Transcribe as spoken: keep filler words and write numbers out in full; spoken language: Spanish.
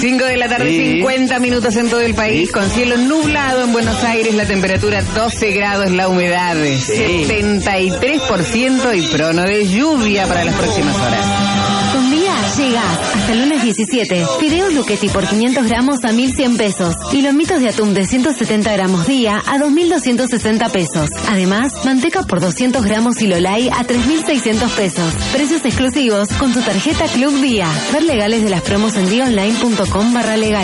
cinco de la tarde, sí. cincuenta minutos en todo el país, sí. Con cielo nublado en Buenos Aires, la temperatura doce grados, la humedad sí. setenta y tres por ciento y prono de lluvia para las próximas horas. Con Día llegás hasta el lunes diecisiete. Fideos Luchetti por quinientos gramos a mil cien pesos. Y lomitos de atún de ciento setenta gramos día a dos mil doscientos sesenta pesos. Además, manteca por doscientos gramos y Lolay a tres mil seiscientos pesos. Precios exclusivos con tu tarjeta Club Día. Ver legales de las promos en día online punto com barra legal.